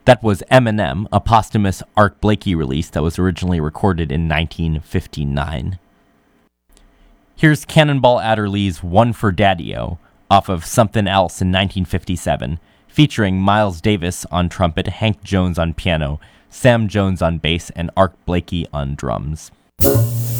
That was Eminem, a posthumous Art Blakey release that was originally recorded in 1959. Here's Cannonball Adderley's One for Daddy-O, off of Something Else in 1957, featuring Miles Davis on trumpet, Hank Jones on piano, Sam Jones on bass, and Art Blakey on drums.